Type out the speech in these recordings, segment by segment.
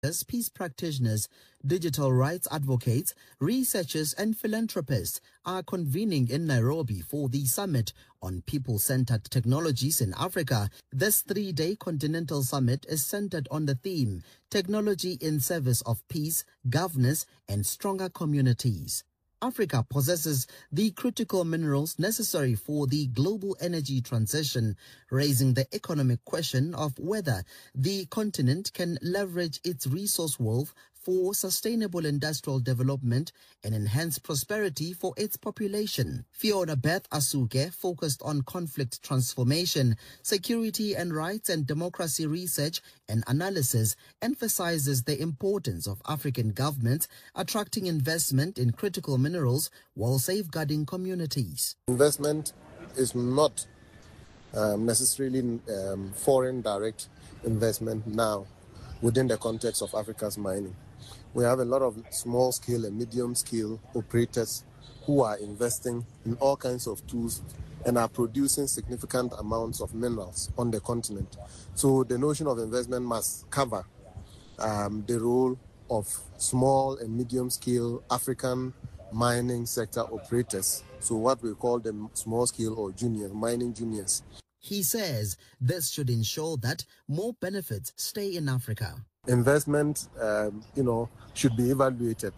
Peace practitioners, digital rights advocates, researchers and philanthropists are convening in Nairobi for the Summit on People-Centered Technologies in Africa. This three-day continental summit is centered on the theme, Technology in Service of Peace, Governance and Stronger Communities. Africa possesses the critical minerals necessary for the global energy transition, raising the economic question of whether the continent can leverage its resource wealth for sustainable industrial development and enhance prosperity for its population. Fiona Beth Asuke focused on conflict transformation, security and rights and democracy research and analysis, emphasizes the importance of African governments attracting investment in critical minerals while safeguarding communities. Investment is not necessarily foreign direct investment now within the context of Africa's mining. We have a lot of small-scale and medium-scale operators who are investing in all kinds of tools and are producing significant amounts of minerals on the continent. So the notion of investment must cover the role of small and medium-scale African mining sector operators, so what we call them small-scale or junior, mining juniors. He says this should ensure that more benefits stay in Africa. Investment, should be evaluated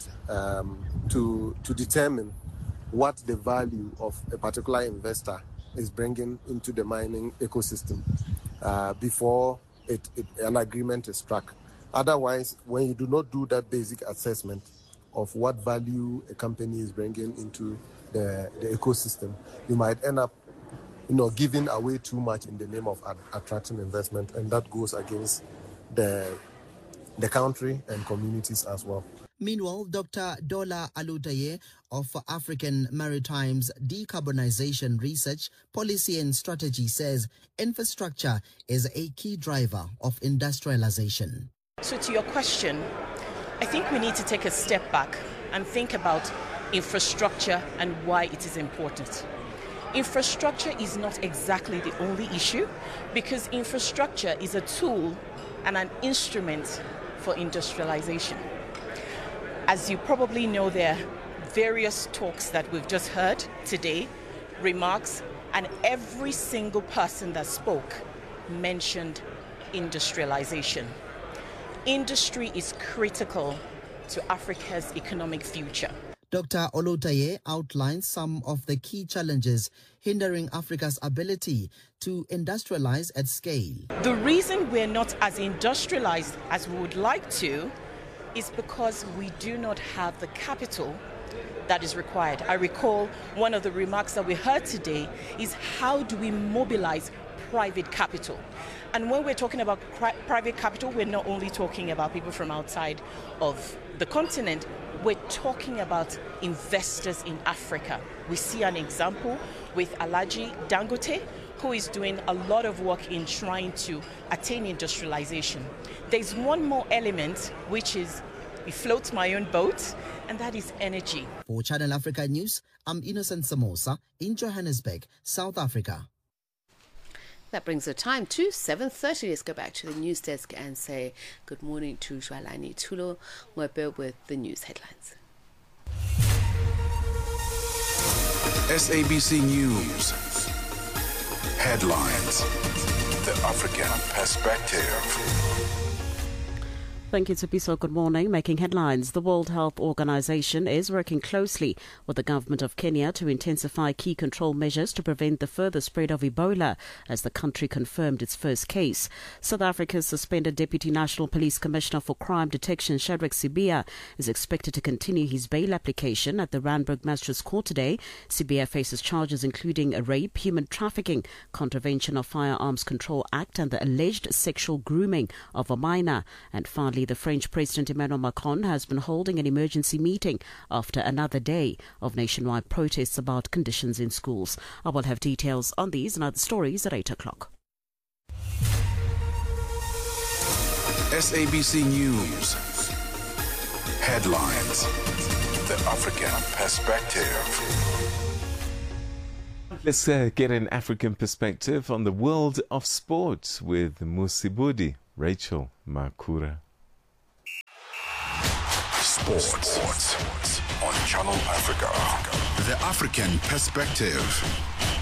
to determine what the value of a particular investor is bringing into the mining ecosystem before an agreement is struck. Otherwise, when you do not do that basic assessment of what value a company is bringing into the ecosystem, you might end up giving away too much in the name of attracting investment, and that goes against the country and communities as well. Meanwhile, Dr. Dola Alutaye of African Maritime's Decarbonization Research, Policy and Strategy says infrastructure is a key driver of industrialization. So to your question, I think we need to take a step back and think about infrastructure and why it is important. Infrastructure is not exactly the only issue, because infrastructure is a tool and an instrument for industrialization. As you probably know, there are various talks that we've just heard today, remarks, and every single person that spoke mentioned industrialization. Industry is critical to Africa's economic future. Dr. Olutaye outlines some of the key challenges hindering Africa's ability to industrialize at scale. The reason we're not as industrialized as we would like to is because we do not have the capital that is required. I recall one of the remarks that we heard today is how do we mobilize private capital? And when we're talking about private capital, we're not only talking about people from outside of the continent, we're talking about investors in Africa. We see an example with Alhaji Dangote, who is doing a lot of work in trying to attain industrialization. There's one more element, which is we float my own boat, and that is energy. For Channel Africa News, I'm Innocent Samosa in Johannesburg, South Africa. That brings the time to 7:30. Let's go back to the news desk and say good morning to Jwalani Tulo Mwepe with the news headlines. SABC News headlines. The African perspective. Thank you, Tsepiso. Good morning. Making headlines. The World Health Organization is working closely with the government of Kenya to intensify key control measures to prevent the further spread of Ebola as the country confirmed its first case. South Africa's suspended Deputy National Police Commissioner for Crime Detection, Shadrack Sibia, is expected to continue his bail application at the Randburg Magistrates Court today. Sibia faces charges including rape, human trafficking, contravention of Firearms Control Act and the alleged sexual grooming of a minor. And finally, the French President Emmanuel Macron has been holding an emergency meeting after another day of nationwide protests about conditions in schools. I will have details on these and other stories at 8 o'clock. SABC News headlines. The African perspective. Let's get an African perspective on the world of sport with Musibudi Rachel Makura. Sports on Channel Africa. The African Perspective.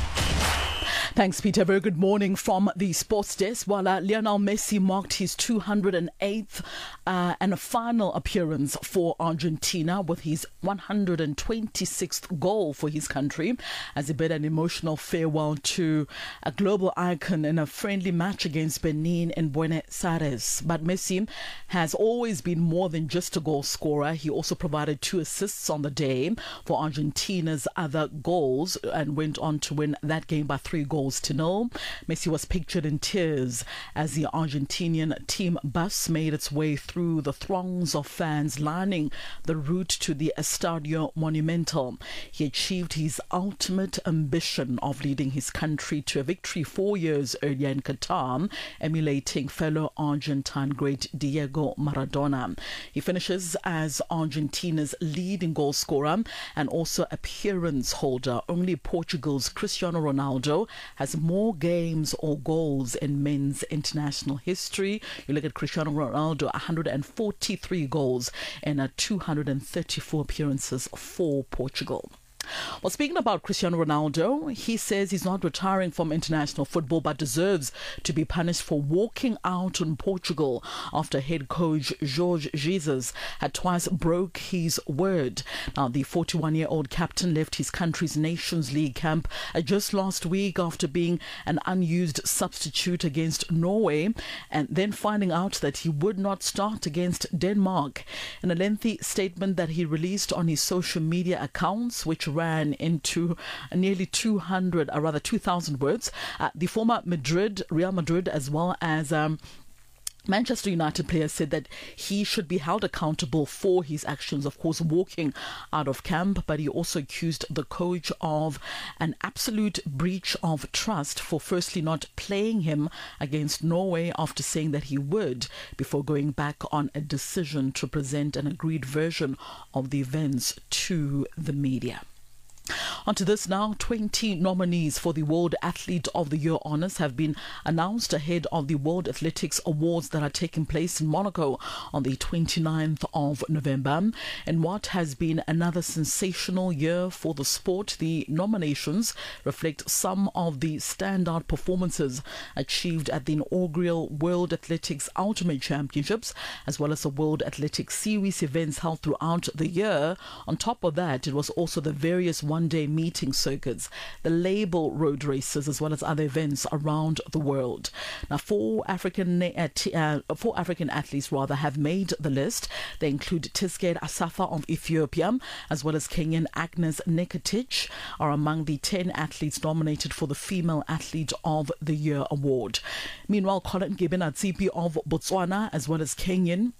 Thanks, Peter. Very good morning from the sports desk. While Lionel Messi marked his 208th and final appearance for Argentina with his 126th goal for his country as he bid an emotional farewell to a global icon in a friendly match against Benin in Buenos Aires. But Messi has always been more than just a goal scorer. He also provided 2 assists on the day for Argentina's other goals and went on to win that game by 3 goals to 0. Messi was pictured in tears as the Argentinian team bus made its way through the throngs of fans lining the route to the Estadio Monumental. He achieved his ultimate ambition of leading his country to a victory 4 years earlier in Qatar, emulating fellow Argentine great Diego Maradona. He finishes as Argentina's leading goal scorer and also appearance holder. Only Portugal's Cristiano Ronaldo has more games or goals in men's international history. You look at Cristiano Ronaldo, 143 goals and 234 appearances for Portugal. Well, speaking about Cristiano Ronaldo, he says he's not retiring from international football but deserves to be punished for walking out on Portugal after head coach Jorge Jesus had twice broke his word. Now, the 41-year-old captain left his country's Nations League camp just last week after being an unused substitute against Norway and then finding out that he would not start against Denmark. In a lengthy statement that he released on his social media accounts, which ran into nearly 2,000 words. The former Real Madrid, as well as Manchester United player said that he should be held accountable for his actions, of course, walking out of camp, but he also accused the coach of an absolute breach of trust for firstly not playing him against Norway after saying that he would, before going back on a decision to present an agreed version of the events to the media. Onto this now, 20 nominees for the World Athlete of the Year honours have been announced ahead of the World Athletics Awards that are taking place in Monaco on the 29th of November. In what has been another sensational year for the sport, the nominations reflect some of the standout performances achieved at the inaugural World Athletics Ultimate Championships, as well as the World Athletics Series events held throughout the year. On top of that, it was also the various one-day meeting circuits, the label road races, as well as other events around the world. Now, four African athletes have made the list. They include Tisket Asafa of Ethiopia, as well as Kenyan Agnes Nekatich, are among the 10 athletes nominated for the Female Athlete of the Year award. Meanwhile, Colin Gibbon-Atsipi of Botswana, as well as Kenyan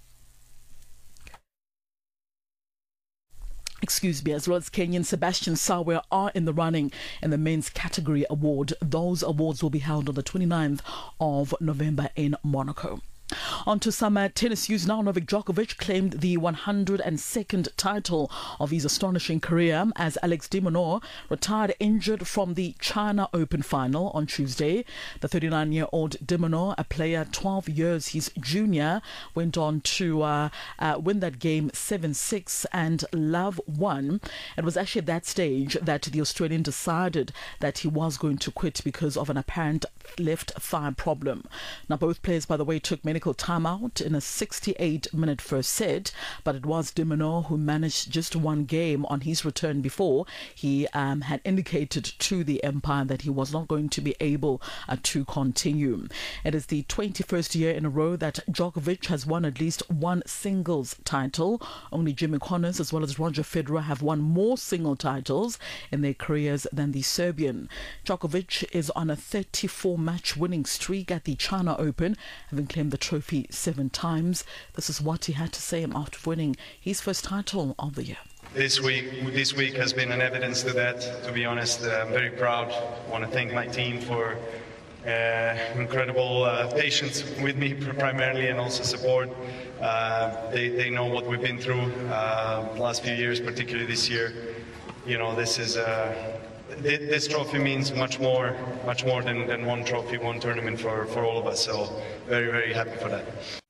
Sebastian Sawe are in the running in the men's category award. Those awards will be held on the 29th of November in Monaco. On to some tennis news now. Novak Djokovic claimed the 102nd title of his astonishing career as Alex de Minaur retired injured from the China Open final on Tuesday. The 39-year-old de Minaur, a player 12 years his junior, went on to win that game 7-6 and love won. It was actually at that stage that the Australian decided that he was going to quit because of an apparent left thigh problem. Now, both players, by the way, took medical timeout in a 68-minute first set, but it was de Minaur who managed just one game on his return before he had indicated to the Empire that he was not going to be able to continue. It is the 21st year in a row that Djokovic has won at least one singles title. Only Jimmy Connors as well as Roger Federer have won more single titles in their careers than the Serbian. Djokovic is on a 34-match winning streak at the China Open, having claimed the trophy 7 times. This is what he had to say after winning his first title of the year. This week has been an evidence to that. To be honest, I'm very proud. I want to thank my team for incredible patience with me primarily, and also support. They know what we've been through the last few years, particularly this year. You know, this trophy means much more than one trophy, one tournament for all of us. So very, very happy for that.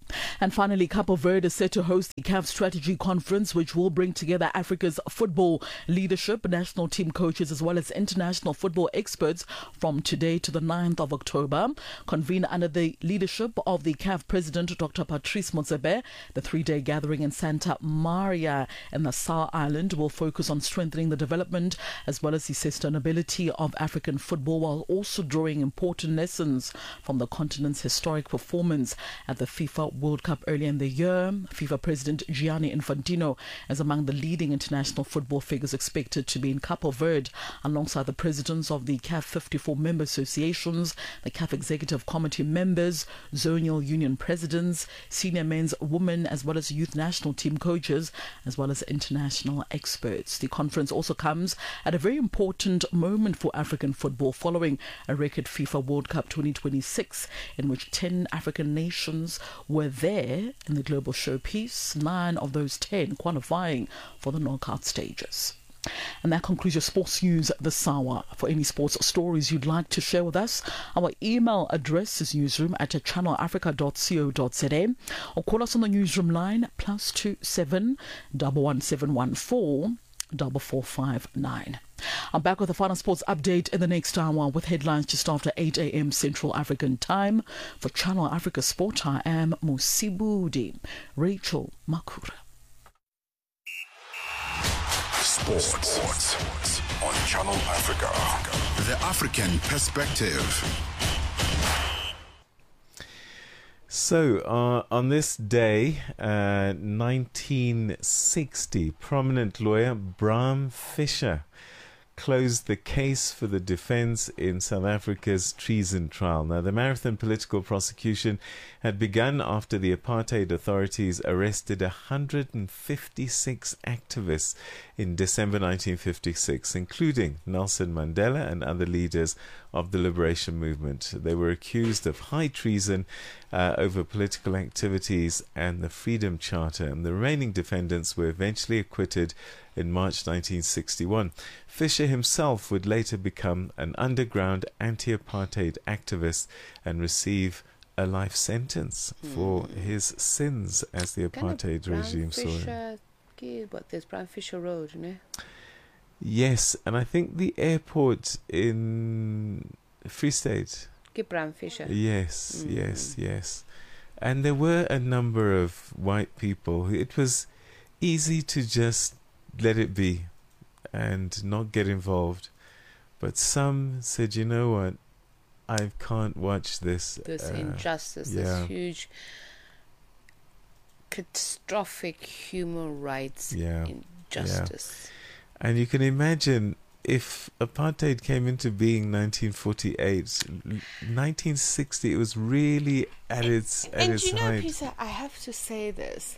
And finally, Cabo Verde is set to host the CAF Strategy Conference, which will bring together Africa's football leadership, national team coaches, as well as international football experts from today to the 9th of October. Convened under the leadership of the CAF President, Dr. Patrice Motsepe, the three-day gathering in Santa Maria in the Nassau Island will focus on strengthening the development as well as the sustainability of African football, while also drawing important lessons from the continent's historic performance at the FIFA World Cup earlier in the year. FIFA President Gianni Infantino is among the leading international football figures expected to be in Cabo Verde, alongside the presidents of the CAF 54 member associations, the CAF Executive Committee members, zonal union presidents, senior men's, women, as well as youth national team coaches, as well as international experts. The conference also comes at a very important moment for African football, following a record FIFA World Cup 2026 in which 10 African nations were there in the global showpiece, 9 of those 10 qualifying for the knockout stages. And that concludes your sports news this hour. For any sports stories you'd like to share with us, our email address is newsroom@channelafrica.co.za, or call us on the newsroom line +27 11714 4459. I'm back with a final sports update in the next hour with headlines just after 8 a.m. Central African time. For Channel Africa Sport, I am Musibudi Rachel Makura. Sports on Channel Africa. The African perspective. So, on this day, 1960, prominent lawyer Bram Fischer closed the case for the defense in South Africa's treason trial. Now, the marathon political prosecution had begun after the apartheid authorities arrested 156 activists in December 1956, including Nelson Mandela and other leaders of the liberation movement. They were accused of high treason over political activities and the Freedom Charter, and the remaining defendants were eventually acquitted in March 1961. Fischer himself would later become an underground anti-apartheid activist and receive a life sentence for his sins, as the apartheid regime saw him. But there's Bram Fischer Road, you know? Yes, and I think the airport in Free State. Bram Fischer. Yes. And there were a number of white people. It was easy to just let it be and not get involved. But some said, you know what, I can't watch this. This injustice, this huge, catastrophic human rights injustice. Yeah. And you can imagine if apartheid came into being 1948, 1960, it was really at its height. And you know, Peter, I have to say this,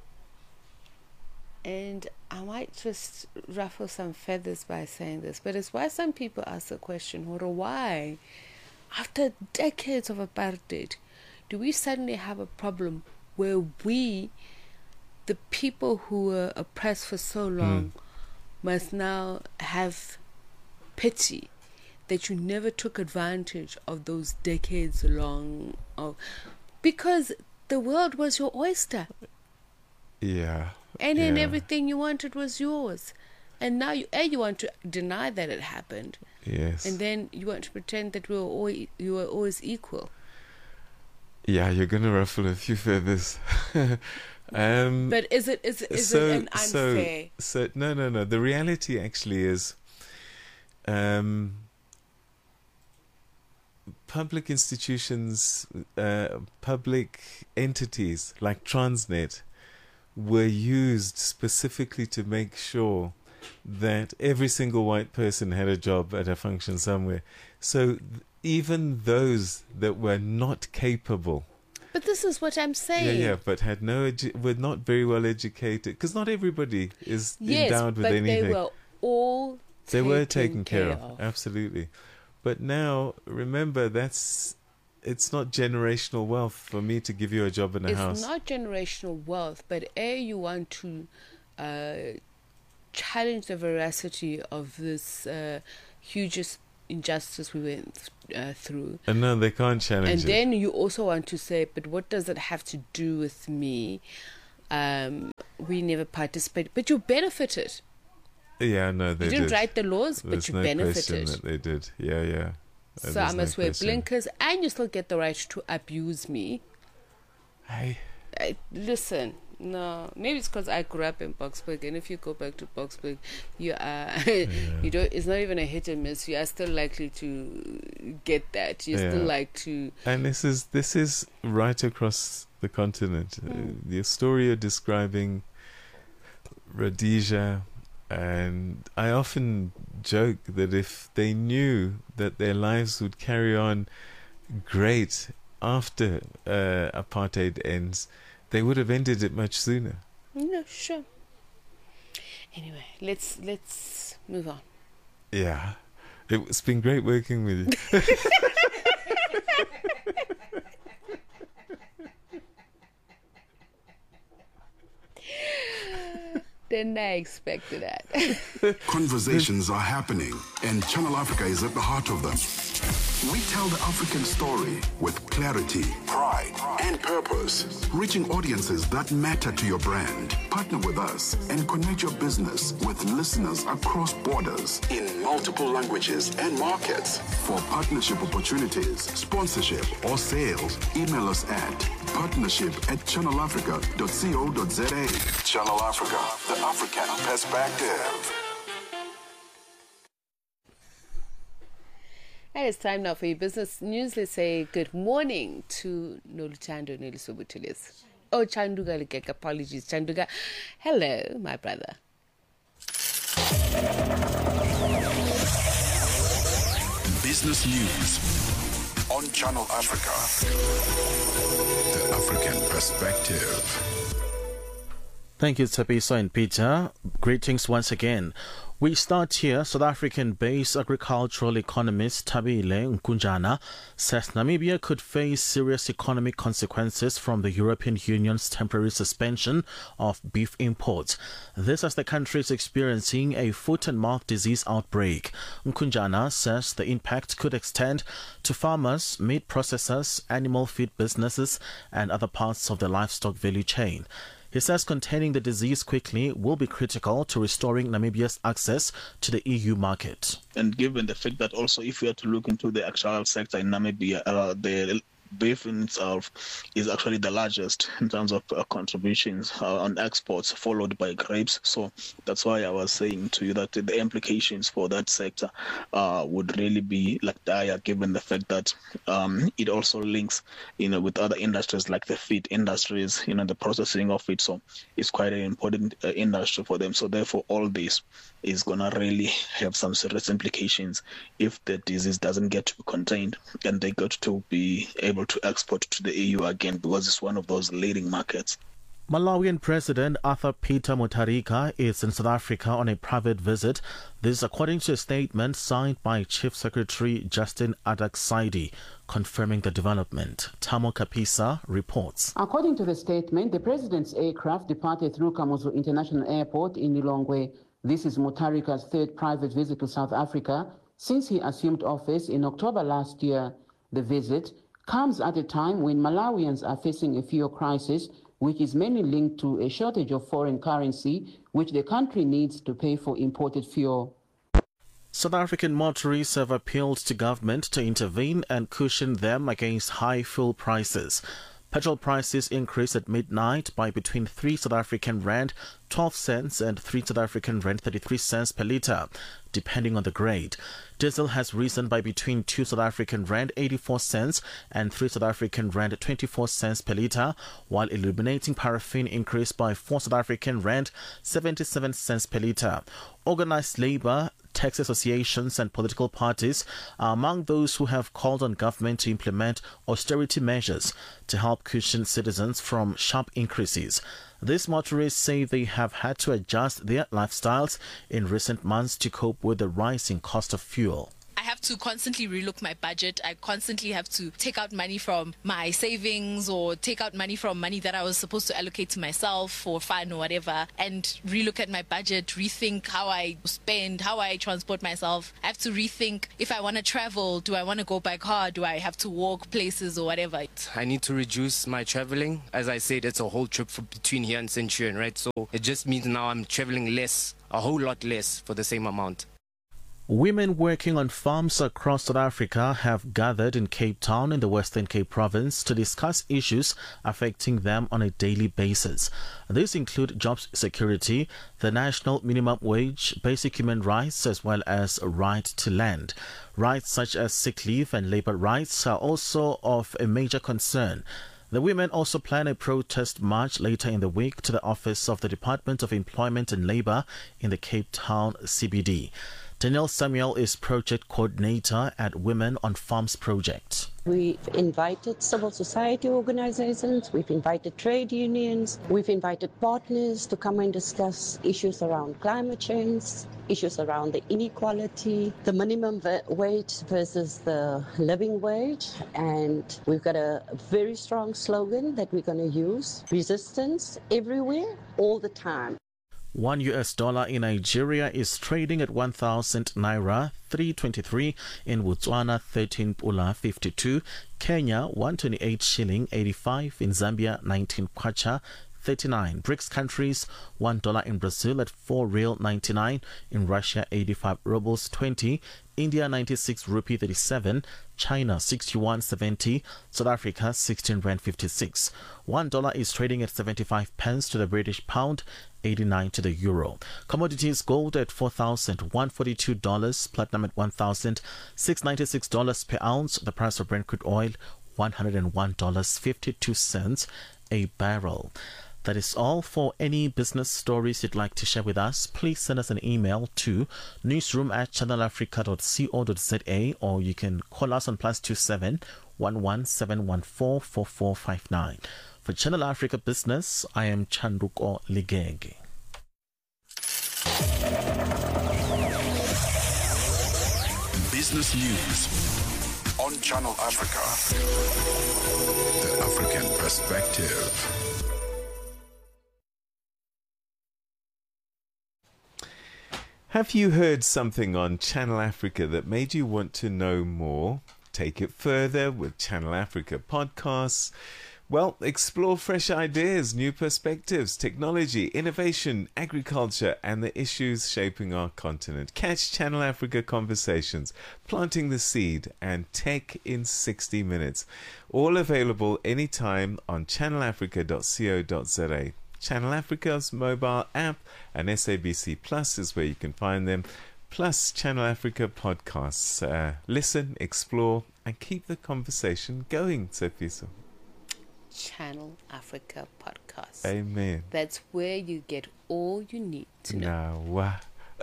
and I might just ruffle some feathers by saying this, but it's why some people ask the question, why, after decades of apartheid, do we suddenly have a problem where we, the people who were oppressed for so long, must now have pity that you never took advantage of those decades long because the world was your oyster. Yeah. And then everything you wanted was yours. And now you want to deny that it happened. Yes. And then you want to pretend that you were always equal. Yeah, you're going to ruffle a few feathers. But is it an unfair? No. The reality actually is, public institutions, public entities like Transnet were used specifically to make sure that every single white person had a job at a function somewhere. So even those that were not capable. But this is what I'm saying. Yeah, but had were not very well educated, because not everybody is endowed with anything. Yes, but they were all taken care of. Absolutely. But now, remember, it's not generational wealth for me to give you a job in a house. It's not generational wealth, but you want to challenge the veracity of this hugest injustice we went through. And no, they can't challenge and it. Then you also want to say, but what does it have to do with me? We never participated, but you benefited. Yeah, no, they did. You didn't write the laws, There's but you no benefited. That they did. Yeah. So I must wear blinkers, and you still get the right to abuse me. Hey. Listen, no, maybe it's because I grew up in Boksburg, and if you go back to Boksburg, you are you don't. It's not even a hit and miss. You are still likely to get that. You're still like to. And this is right across the continent. The story you're describing, Rhodesia, and I often joke that if they knew that their lives would carry on great after apartheid ends, they would have ended it much sooner. No, sure. Anyway, let's move on. Yeah, it's been great working with you. Didn't I expect that? Conversations are happening, and Channel Africa is at the heart of them. We tell the African story with clarity, pride, and purpose, reaching audiences that matter to your brand. Partner with us and connect your business with listeners across borders in multiple languages and markets. For partnership opportunities, sponsorship, or sales, email us at partnership@channelafrica.co.za. Channel Africa, the African perspective. And it's time now for your business news. Let's say good morning to Noluthando Nelisubutulis. Oh, Chanduga Lekek, apologies. Chanduga, hello, my brother. Business news on Channel Africa, the African perspective. Thank you, Thabiso and Peter. Greetings once again. We start here. South African-based agricultural economist Thabile Nkunjana says Namibia could face serious economic consequences from the European Union's temporary suspension of beef imports. This as the country is experiencing a foot-and-mouth disease outbreak. Nkunjana says the impact could extend to farmers, meat processors, animal feed businesses, and other parts of the livestock value chain. He says containing the disease quickly will be critical to restoring Namibia's access to the EU market. And given the fact that also if we are to look into the actual sector in Namibia, the beef in itself is actually the largest in terms of contributions on exports, followed by grapes. So that's why I was saying to you that the implications for that sector would really be like dire, given the fact that it also links, with other industries like the feed industries, the processing of it. So it's quite an important industry for them. So therefore, all this is gonna really have some serious implications if the disease doesn't get to be contained and they get to be able to export to the EU again, because it's one of those leading markets. Malawian President Arthur Peter Mutharika is in South Africa on a private visit. This according to a statement signed by Chief Secretary Justin Adack-Saidi, confirming the development. Tamo Kapisa reports. According to the statement, the President's aircraft departed through Kamuzu International Airport in Lilongwe. This is Mutharika's third private visit to South Africa since he assumed office in October last year. The visit comes at a time when Malawians are facing a fuel crisis, which is mainly linked to a shortage of foreign currency, which the country needs to pay for imported fuel. South African motorists have appealed to government to intervene and cushion them against high fuel prices. Petrol prices increased at midnight by between 3 South African rand 12 cents and 3 South African rand 33 cents per litre, depending on the grade. Diesel has risen by between 2 South African rand 84 cents and 3 South African rand 24 cents per litre, while illuminating paraffin increased by 4 South African rand 77 cents per litre. Organised labour, tax associations and political parties are among those who have called on government to implement austerity measures to help cushion citizens from sharp increases. These motorists say they have had to adjust their lifestyles in recent months to cope with the rising cost of fuel. I have to constantly relook my budget. I constantly have to take out money from my savings or take out money from money that I was supposed to allocate to myself for fun or whatever, and relook at my budget, rethink how I spend, how I transport myself. I have to rethink if I want to travel, do I want to go by car, do I have to walk places or whatever. I need to reduce my traveling. As I said, it's a whole trip between here and Centurion, right? So it just means now I'm traveling less, a whole lot less for the same amount. Women working on farms across South Africa have gathered in Cape Town in the Western Cape province to discuss issues affecting them on a daily basis. These include job security, the national minimum wage, basic human rights, as well as a right to land. Rights such as sick leave and labor rights are also of a major concern. The women also plan a protest march later in the week to the office of the Department of Employment and Labour in the Cape Town CBD. Danielle Samuel is project coordinator at Women on Farms project. We've invited civil society organizations, we've invited trade unions, we've invited partners to come and discuss issues around climate change, issues around the inequality, the minimum wage versus the living wage. And we've got a very strong slogan that we're going to use: resistance everywhere, all the time. $1 in Nigeria is trading at 1,000 naira 323, in Botswana 13 pula 52, Kenya 128 shilling 85, in Zambia 19 kwacha 39. BRICS countries, $1 in Brazil at 4 real 99, in Russia 85 rubles 20, India 96 rupee 37, China 61.70, South Africa 16 rand 56. $1 is trading at 75 pence to the British pound, 89 to the euro. Commodities: gold at $4,142, platinum at $1,696 per ounce. The price of Brent crude oil $101.52 a barrel. That is all. For any business stories you'd like to share with us, please send us an email to newsroom@channelafrica.co.za, or you can call us on +27 11 714 4459. For Channel Africa Business, I am Chanduko Ligege. Business News on Channel Africa. The African Perspective. Have you heard something on Channel Africa that made you want to know more? Take it further with Channel Africa podcasts. Well, explore fresh ideas, new perspectives, technology, innovation, agriculture, and the issues shaping our continent. Catch Channel Africa Conversations, Planting the Seed, and Tech in 60 Minutes. All available anytime on channelafrica.co.za. Channel Africa's mobile app and SABC Plus is where you can find them, plus Channel Africa podcasts. Listen, explore, and keep the conversation going, Tsepiso. Channel Africa podcast. Amen. That's where you get all you need to know. Now,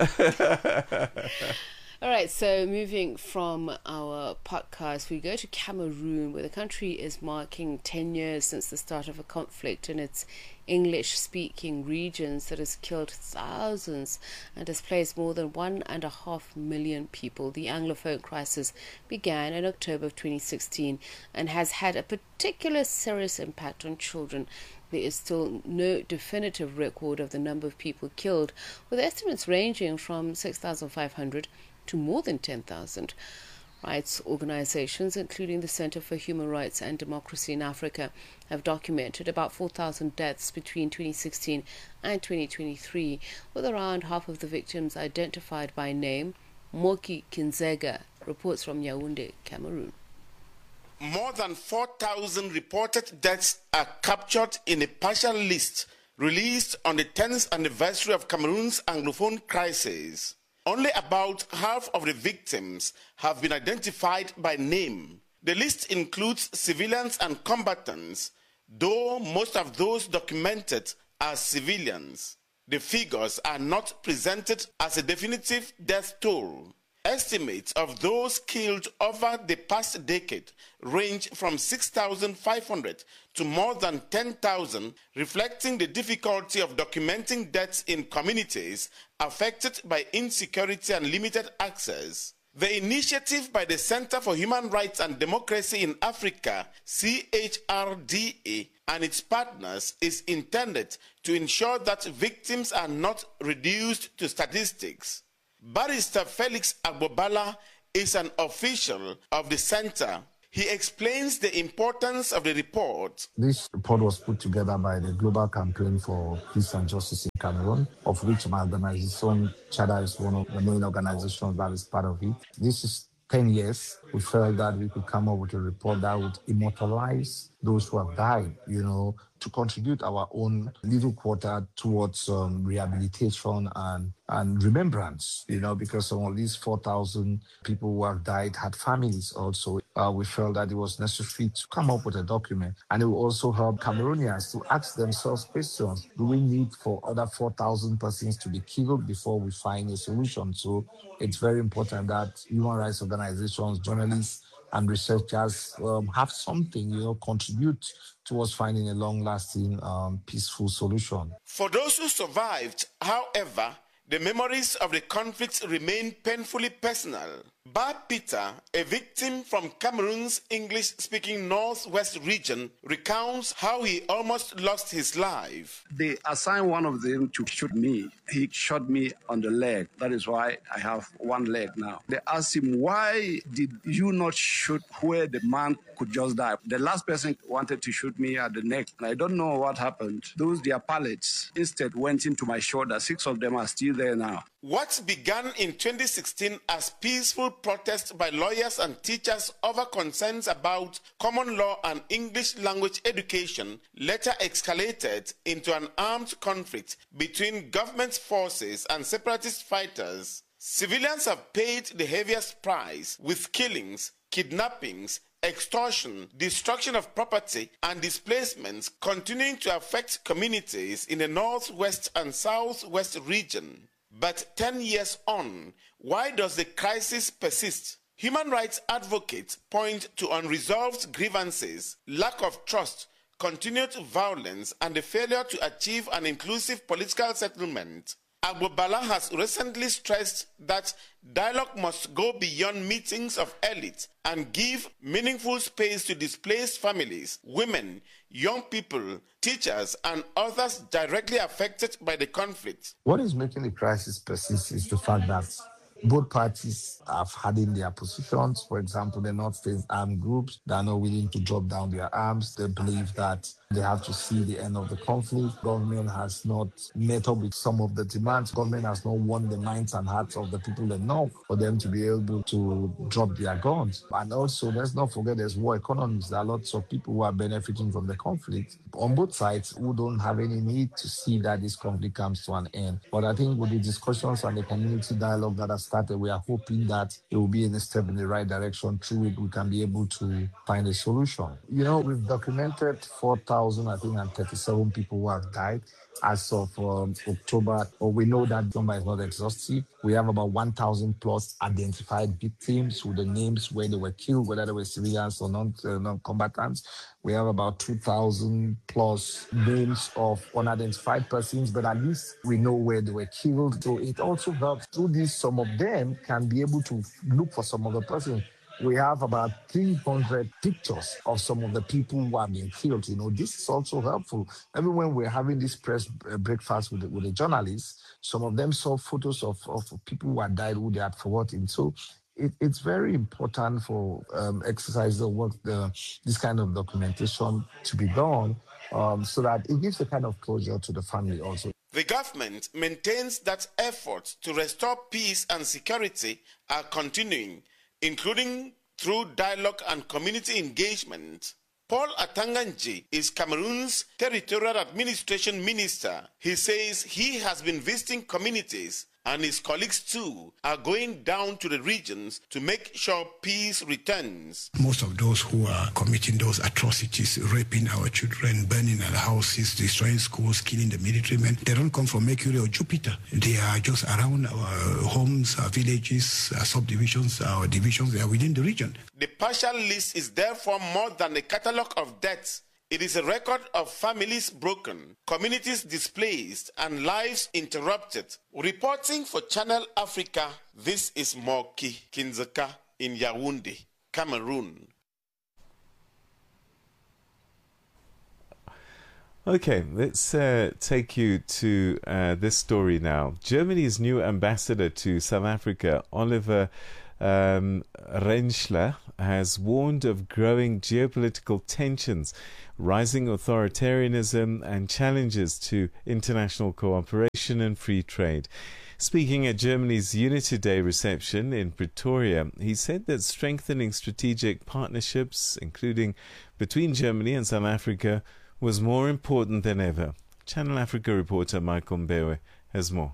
all right, so moving from our podcast, we go to Cameroon, where the country is marking 10 years since the start of a conflict in its English-speaking regions that has killed thousands and displaced more than 1.5 million people. The Anglophone crisis began in October of 2016 and has had a particular serious impact on children. There is still no definitive record of the number of people killed, with estimates ranging from 6,500 to more than 10,000. Rights organizations, including the Center for Human Rights and Democracy in Africa, have documented about 4,000 deaths between 2016 and 2023, with around half of the victims identified by name. Moki Kinzega reports from Yaoundé, Cameroon. More than 4,000 reported deaths are captured in a partial list released on the 10th anniversary of Cameroon's Anglophone crisis. Only about half of the victims have been identified by name. The list includes civilians and combatants, though most of those documented are civilians. The figures are not presented as a definitive death toll. Estimates of those killed over the past decade range from 6,500 to more than 10,000, reflecting the difficulty of documenting deaths in communities affected by insecurity and limited access. The initiative by the Center for Human Rights and Democracy in Africa, CHRDA, and its partners is intended to ensure that victims are not reduced to statistics. Barrister Felix Agbobala is an official of the center. He explains the importance of the report. This report was put together by the Global Campaign for Peace and Justice in Cameroon, of which my organization, CHADA, is one of the main organizations that is part of it. This is 10 years. We felt that we could come up with a report that would immortalize those who have died, to contribute our own little quota towards rehabilitation and remembrance, because some of these 4,000 people who have died had families also. We felt that it was necessary to come up with a document, and it will also help Cameroonians to ask themselves questions. Do we need for other 4,000 persons to be killed before we find a solution? So it's very important that human rights organizations, journalists, and researchers have something, contribute towards finding a long-lasting, peaceful solution. For those who survived, however, the memories of the conflicts remain painfully personal. Bar Peter, a victim from Cameroon's English-speaking northwest region, recounts how he almost lost his life. They assigned one of them to shoot me. He shot me on the leg. That is why I have one leg now. They asked him, why did you not shoot where the man could just die? The last person wanted to shoot me at the neck, and I don't know what happened. Those, their pallets, instead went into my shoulder. 6 of them are still there now. What began in 2016 as peaceful protest by lawyers and teachers over concerns about common law and English language education later escalated into an armed conflict between government forces and separatist fighters. Civilians have paid the heaviest price, with killings, kidnappings, extortion, destruction of property, and displacements continuing to affect communities in the northwest and southwest region. But 10 years on, why does the crisis persist? Human rights advocates point to unresolved grievances, lack of trust, continued violence, and the failure to achieve an inclusive political settlement. Agbobala has recently stressed that dialogue must go beyond meetings of elites and give meaningful space to displaced families, women, young people, teachers, and others directly affected by the conflict. What is making the crisis persist is the fact that both parties have hardened their positions. For example, the North-facing armed groups, they are not willing to drop down their arms. They believe that they have to see the end of the conflict. Government has not met up with some of the demands. Government has not won the minds and hearts of the people enough for them to be able to drop their guns. And also, let's not forget there's war economies. There are lots of people who are benefiting from the conflict on both sides who don't have any need to see that this conflict comes to an end. But I think with the discussions and the community dialogue that has started, we are hoping that it will be a step in the right direction. Through it, we can be able to find a solution. We've documented 4,037 people who have died as of October. We know that number is not exhaustive. We have about 1,000 plus identified victims with the names where they were killed, whether they were civilians or non-combatants. We have about 2,000 plus names of unidentified persons, but at least we know where they were killed. So it also helps. Through this, some of them can be able to look for some of the persons. We have about 300 pictures of some of the people who have been killed. This is also helpful. Even when we're having this press breakfast with the journalists, some of them saw photos of people who had died, who they had forgotten. So it's very important for exercise of work, this kind of documentation to be done so that it gives a kind of closure to the family also. The government maintains that efforts to restore peace and security are continuing, including through dialogue and community engagement. Paul Atanganji is Cameroon's Territorial Administration Minister. He says he has been visiting communities, and his colleagues too are going down to the regions to make sure peace returns. Most of those who are committing those atrocities, raping our children, burning our houses, destroying schools, killing the military men, they don't come from Mercury or Jupiter. They are just around our homes, our villages, our subdivisions, our divisions. They are within the region. The partial list is therefore more than a catalogue of deaths. It is a record of families broken, communities displaced, and lives interrupted. Reporting for Channel Africa, this is Moki Kinzeka in Yaoundé, Cameroon. Okay, let's take you to this story now. Germany's new ambassador to South Africa, Oliver Rentschler, has warned of growing geopolitical tensions, rising authoritarianism, and challenges to international cooperation and free trade. Speaking at Germany's Unity Day reception in Pretoria, he said that strengthening strategic partnerships, including between Germany and South Africa, was more important than ever. Channel Africa reporter Michael Mbewe has more.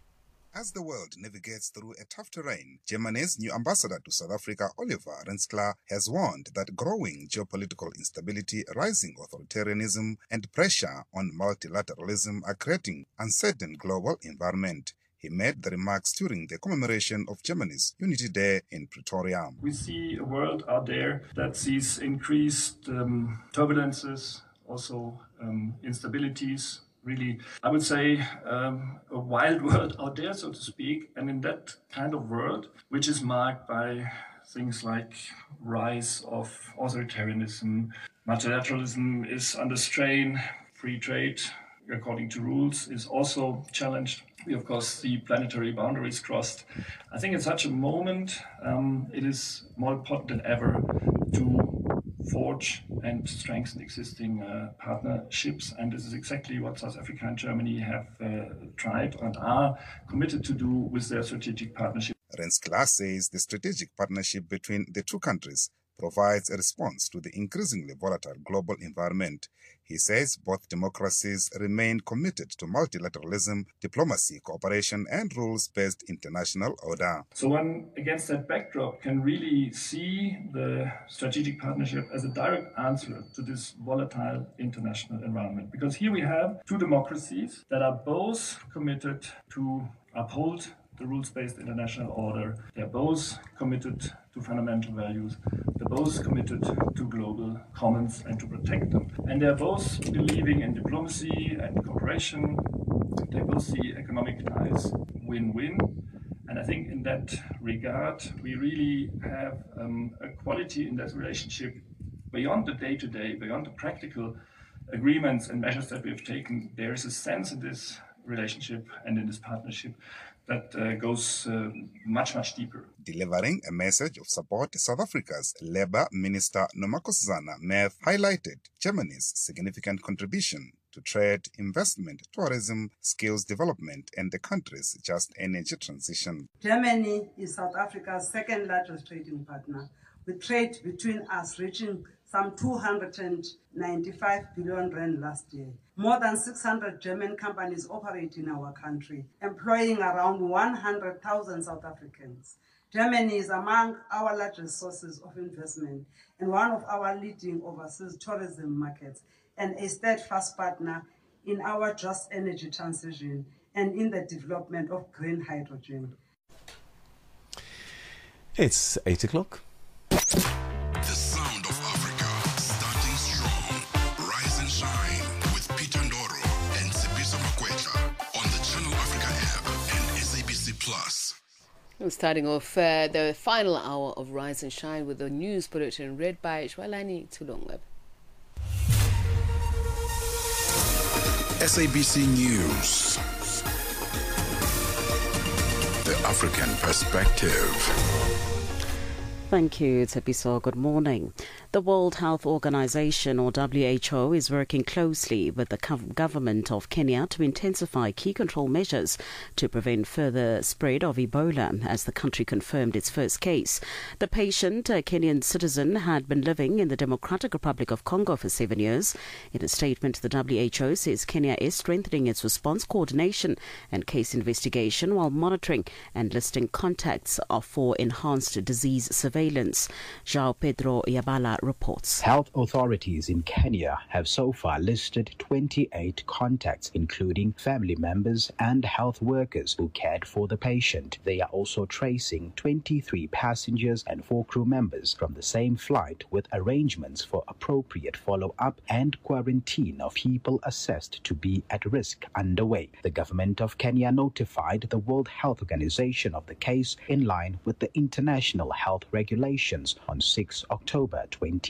As the world navigates through a tough terrain, Germany's new ambassador to South Africa, Oliver Rentschler, has warned that growing geopolitical instability, rising authoritarianism, and pressure on multilateralism are creating uncertain global environment. He made the remarks during the commemoration of Germany's Unity Day in Pretoria. We see a world out there that sees increased turbulences, also instabilities, really, I would say, a wild world out there, so to speak. And in that kind of world, which is marked by things like rise of authoritarianism, multilateralism is under strain, free trade, according to rules, is also challenged. We, of course, see planetary boundaries crossed. I think in such a moment, it is more important than ever to forge and strengthen existing partnerships. And this is exactly what South Africa and Germany have tried and are committed to do with their strategic partnership. Rentschler says the strategic partnership between the two countries provides a response to the increasingly volatile global environment. He says both democracies remain committed to multilateralism, diplomacy, cooperation, and rules-based international order. So one, against that backdrop, can really see the strategic partnership as a direct answer to this volatile international environment. Because here we have two democracies that are both committed to uphold the rules-based international order. They're both committed to fundamental values. They're both committed to global commons and to protect them. And they're both believing in diplomacy and cooperation. They both see economic ties win-win. And I think in that regard, we really have a quality in that relationship beyond the day-to-day, beyond the practical agreements and measures that we've taken. There is a sense in this relationship and in this partnership that goes much, much deeper. Delivering a message of support, South Africa's Labour Minister Nomakosazana Meth highlighted Germany's significant contribution to trade, investment, tourism, skills development, and the country's just energy transition. Germany is South Africa's second largest trading partner, with trade between us reaching some 295 billion rand last year. More than 600 German companies operate in our country, employing around 100,000 South Africans. Germany is among our largest sources of investment and one of our leading overseas tourism markets, and a steadfast partner in our just energy transition and in the development of green hydrogen. It's 8 o'clock. The sound of Africa, starting strong. Rise and shine with Peter Ndoro and Sipiso Makwetla on the Channel Africa app and SABC Plus. We're starting off the final hour of Rise and Shine with the news bulletin read by Shwalani Tulongweb. SABC News. The African Perspective. Thank you, Tsepiso. Good morning. The World Health Organization, or WHO, is working closely with the government of Kenya to intensify key control measures to prevent further spread of Ebola, as the country confirmed its first case. The patient, a Kenyan citizen, had been living in the Democratic Republic of Congo for 7 years. In a statement, the WHO says Kenya is strengthening its response coordination and case investigation while monitoring and listing contacts for enhanced disease surveillance. João Pedro Yabala reports. Health authorities in Kenya have so far listed 28 contacts, including family members and health workers who cared for the patient. They are also tracing 23 passengers and 4 crew members from the same flight, with arrangements for appropriate follow-up and quarantine of people assessed to be at risk underway. The government of Kenya notified the World Health Organization of the case in line with the international health regulations on 6 October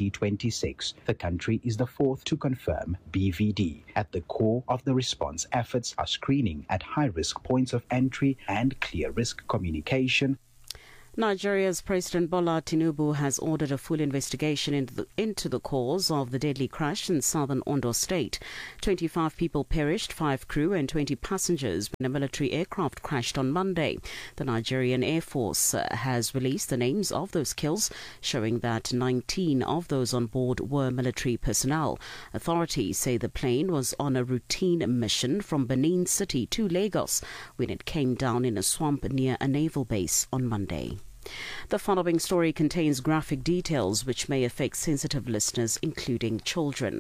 2026. The country is the fourth to confirm BVD. At the core of the response efforts are screening at high-risk points of entry and clear risk communication. Nigeria's President Bola Tinubu has ordered a full investigation into the cause of the deadly crash in southern Ondo State. 25 people perished, 5 crew and 20 passengers when a military aircraft crashed on Monday. The Nigerian Air Force has released the names of those kills, showing that 19 of those on board were military personnel. Authorities say the plane was on a routine mission from Benin City to Lagos when it came down in a swamp near a naval base on Monday. The following story contains graphic details which may affect sensitive listeners, including children.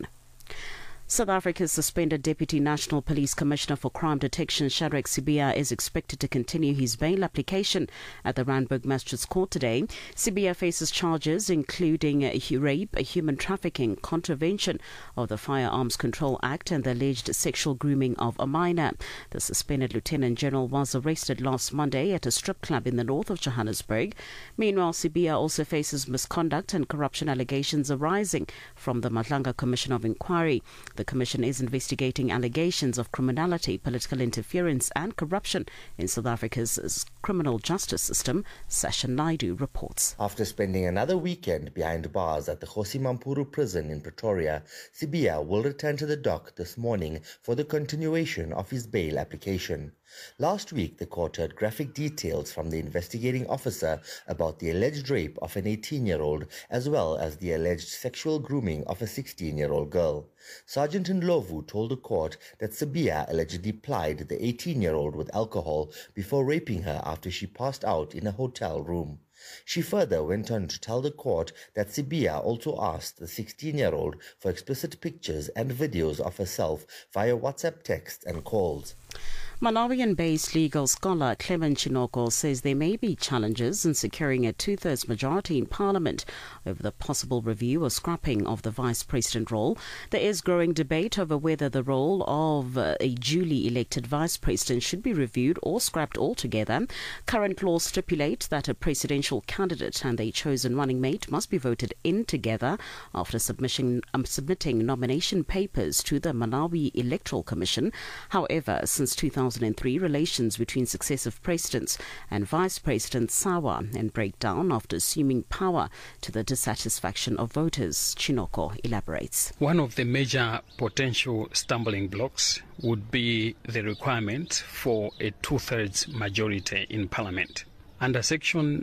South Africa's suspended Deputy National Police Commissioner for Crime Detection, Shadrack Sibiya, is expected to continue his bail application at the Randburg Magistrates Court today. Sibiya faces charges including rape, human trafficking, contravention of the Firearms Control Act and the alleged sexual grooming of a minor. The suspended Lieutenant General was arrested last Monday at a strip club in the north of Johannesburg. Meanwhile, Sibiya also faces misconduct and corruption allegations arising from the Madlanga Commission of Inquiry. The Commission is investigating allegations of criminality, political interference and corruption in South Africa's criminal justice system, Sasha Naidu reports. After spending another weekend behind bars at the Kgosi Mampuru prison in Pretoria, Sibiya will return to the dock this morning for the continuation of his bail application. Last week, the court heard graphic details from the investigating officer about the alleged rape of an 18-year-old as well as the alleged sexual grooming of a 16-year-old girl. Sergeant Ndlovu told the court that Sibiya allegedly plied the 18-year-old with alcohol before raping her after she passed out in a hotel room. She further went on to tell the court that Sibiya also asked the 16-year-old for explicit pictures and videos of herself via WhatsApp text and calls. Malawian-based legal scholar Clement Chinoko says there may be challenges in securing a two-thirds majority in Parliament over the possible review or scrapping of the Vice President role. There is growing debate over whether the role of a duly elected Vice President should be reviewed or scrapped altogether. Current laws stipulate that a presidential candidate and their chosen running mate must be voted in together after submitting nomination papers to the Malawi Electoral Commission. However, since 2003, relations between successive presidents and vice presidents sour and break down after assuming power to the dissatisfaction of voters. Chinoko elaborates. One of the major potential stumbling blocks would be the requirement for a two-thirds majority in Parliament. Under Section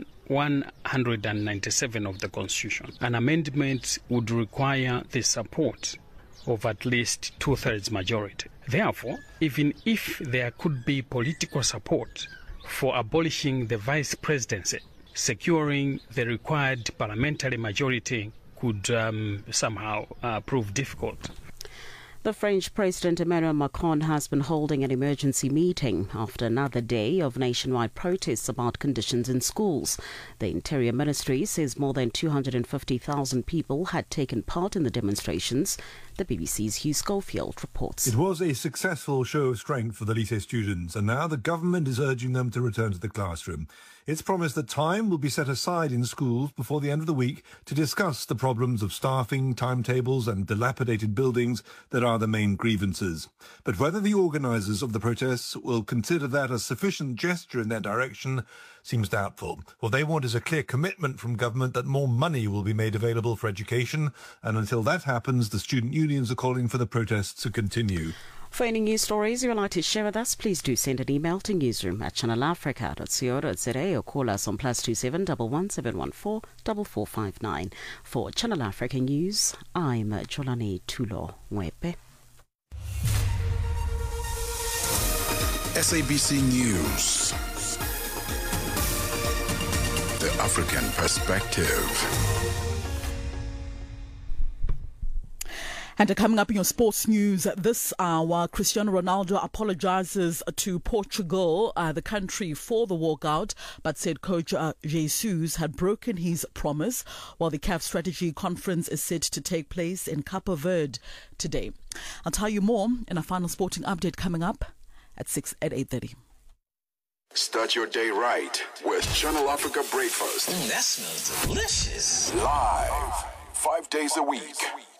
197 of the Constitution, an amendment would require the support of at least two-thirds majority. Therefore, even if there could be political support for abolishing the vice presidency, securing the required parliamentary majority could somehow prove difficult. The French President Emmanuel Macron has been holding an emergency meeting after another day of nationwide protests about conditions in schools. The Interior Ministry says more than 250,000 people had taken part in the demonstrations. The BBC's Hugh Schofield reports. It was a successful show of strength for the lycée students, and now the government is urging them to return to the classroom. It's promised that time will be set aside in schools before the end of the week to discuss the problems of staffing, timetables and dilapidated buildings that are the main grievances. But whether the organisers of the protests will consider that a sufficient gesture in that direction seems doubtful. What they want is a clear commitment from government that more money will be made available for education, and until that happens, the student unions are calling for the protests to continue. For any news stories you would like to share with us, please do send an email to newsroom@channelafrica.co.za or call us on +27 11 714 4459. For Channel Africa News, I'm Jolani Tulo Mwepe. SABC News. The African Perspective. And coming up in your sports news this hour, Cristiano Ronaldo apologizes to Portugal, the country, for the walkout, but said coach Jesus had broken his promise, while the CAF strategy conference is set to take place in Cape Verde today. I'll tell you more in a final sporting update coming up at 8:30. Start your day right with Channel Africa Breakfast. That smells delicious. Live, 5 days a week.